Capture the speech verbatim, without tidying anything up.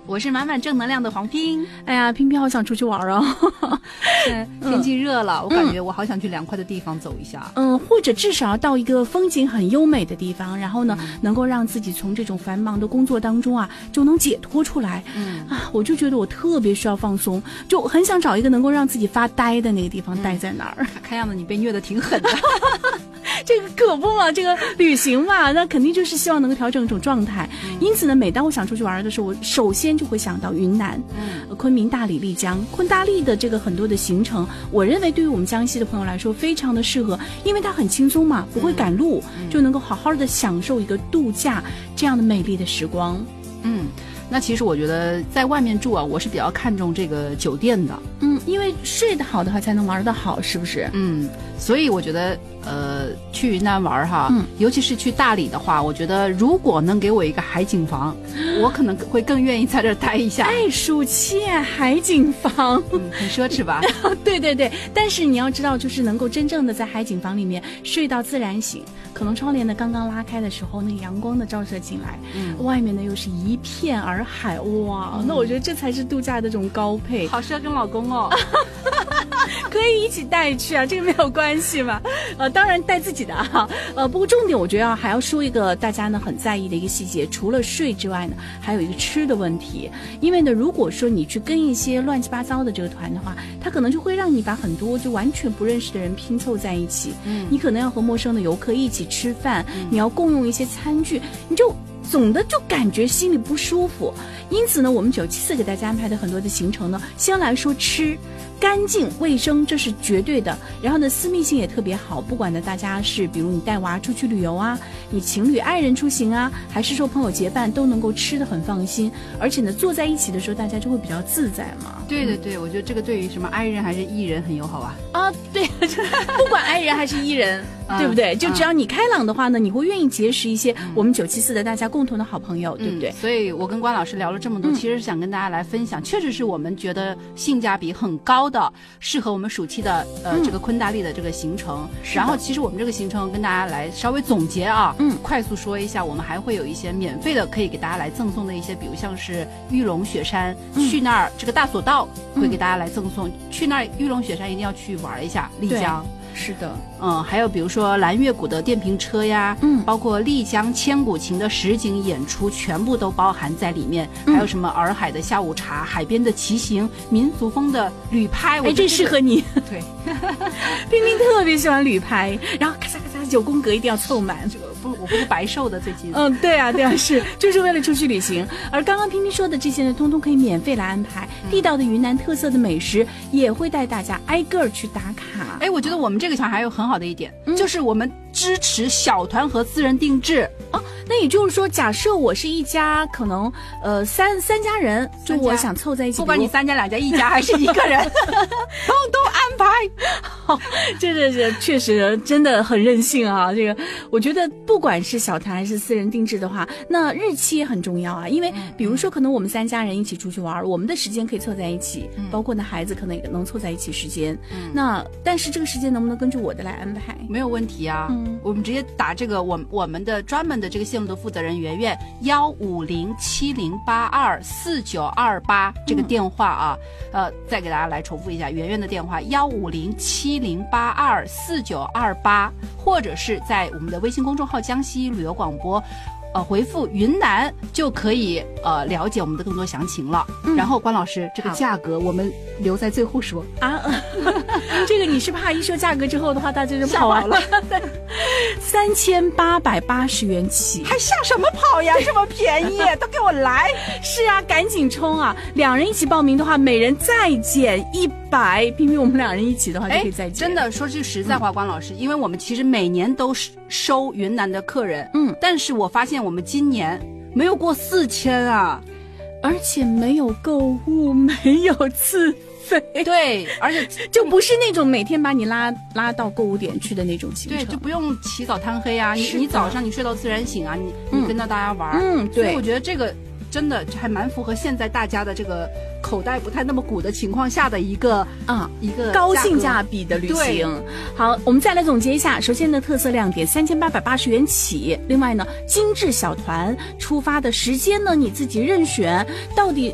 我是满满正能量的黄拼。 哎呀，拼拼好想出去玩哦！ 现在天气热了、嗯，我感觉我好想去凉快的地方走一下。 嗯，或者至少要到一个风景很优美的地方，然后呢，嗯、能够让自己从这种繁忙的工作当中啊，就能解脱出来。嗯啊，我就觉得我特别需要放松，就很想找一个能够让自己发呆的那个地方，待在那儿。 嗯、看样子你被虐得挺狠的。 这个可不嘛，这个旅行嘛，那肯定就是希望能够调整一种状态。嗯、因此呢，每当我想出去玩的时候，我首先就会想到云南、嗯、昆明、大理、丽江。昆大丽的这个很多的行程，我认为对于我们江西的朋友来说非常的适合，因为它很轻松嘛，不会赶路，嗯、就能够好好的享受一个度假这样的美丽的时光。 嗯。那其实我觉得在外面住啊，我是比较看重这个酒店的。 嗯，因为睡得好的话才能玩得好，是不是？ 嗯，所以我觉得呃去云南玩哈、嗯，尤其是去大理的话，我觉得如果能给我一个海景房，我可能会更愿意在这儿待一下。 哎，暑期海景房、 嗯、很奢侈吧？ 对对对，但是你要知道，就是能够真正的在海景房里面睡到自然醒，可能窗帘呢刚刚拉开的时候，那个阳光的照射进来，嗯，外面呢又是一片洱海，哇、嗯，那我觉得这才是度假的这种高配。 好适合跟老公哦。 可以一起带去啊，这个没有关系嘛。呃，当然带自己的啊。呃，不过重点我觉得还要说一个大家呢很在意的一个细节，除了睡之外呢，还有一个吃的问题。因为呢，如果说你去跟一些乱七八糟的这个团的话，它可能就会让你把很多就完全不认识的人拼凑在一起。嗯，你可能要和陌生的游客一起吃饭，嗯、你要共用一些餐具，你就总的就感觉心里不舒服。因此呢，我们九七四给大家安排的很多的行程呢，先来说吃。干净卫生这是绝对的，然后呢私密性也特别好，不管呢大家是比如你带娃出去旅游啊，你情侣爱人出行啊，还是说朋友结伴，都能够吃得很放心，而且呢坐在一起的时候大家就会比较自在嘛。 对对对、嗯、我觉得这个对于什么爱人还是艺人很友好啊。 啊对，不管爱人还是艺人对不对、嗯、就只要你开朗的话呢、嗯、你会愿意结识一些我们九七四的大家共同的好朋友、嗯、对不对？ 所以我跟关老师聊了这么多、嗯、其实是想跟大家来分享，确实是我们觉得性价比很高的，适合我们暑期的呃、嗯、这个昆大丽的这个行程。然后其实我们这个行程跟大家来稍微总结啊，嗯，快速说一下，我们还会有一些免费的可以给大家来赠送的一些，比如像是玉龙雪山、嗯、去那儿这个大索道会给大家来赠送、嗯、去那儿玉龙雪山一定要去玩一下。丽江是的， 嗯，还有比如说蓝月谷的电瓶车呀，嗯，包括丽江千古情的实景演出，全部都包含在里面。嗯、还有什么洱海的下午茶、海边的骑行、民俗风的旅拍， 哎，这适合你。 对， 冰冰特别喜欢旅拍，然后咔嚓咔嚓九宫格一定要凑满。 这个不，我不是白瘦的最近。 嗯，对啊，对啊，是就是为了出去旅行。而刚刚冰冰说的这些呢，通通可以免费来安排。嗯、地道的云南特色的美食也会带大家挨个儿去打卡。 哎，我觉得我们这个团还有很好的一点，嗯、就是我们支持小团和私人定制。 哦，那也就是说，假设我是一家可能呃三三家人，就我想凑在一起， 不管你三家两家一家还是一个人，通通安排。 好，这这这确实真的很任性啊！这个我觉得不管是小团还是私人定制的话，那日期也很重要啊。因为比如说可能我们三家人一起出去玩，嗯、我们的时间可以凑在一起，嗯、包括呢孩子可能也能凑在一起时间。嗯、那但是这个时间能不能根据我的来安排？ 没有问题啊。嗯、我们直接打这个我我们的专门的这个线路的负责人圆圆幺五零七零八二四九二八这个电话啊，嗯、呃，再给大家来重复一下圆圆的电话幺五零七零八二四九二八，或者是在我们的微信公众号江西旅游广播。呃，回复云南就可以呃了解我们的更多详情了。嗯、然后关老师，这个价格我们留在最后说啊。这个你是怕一说价格之后的话，大家就跑完了。三千八百八十元起， 还吓什么跑呀？这么便宜，都给我来！ 是啊，赶紧冲啊！两人一起报名的话，每人再减一百。偏偏我们两人一起的话，就可以再减。 真的说句实在话，关老师，嗯、因为我们其实每年都收云南的客人，嗯，但是我发现我们今年没有过四千啊， 而且没有购物，没有自费， 对，而且就不是那种每天把你拉拉到购物点去的那种行程， 对，就不用起早贪黑啊，你你早上你睡到自然醒啊，你你跟着大家玩， 嗯，对， 所以我觉得这个真的还蛮符合现在大家的这个口袋不太那么鼓的情况下的一个啊、嗯、一个高性价比的旅行。好，我们再来总结一下，首先呢，特色亮点三千八百八十元起，另外呢，精致小团出发的时间呢你自己任选，到底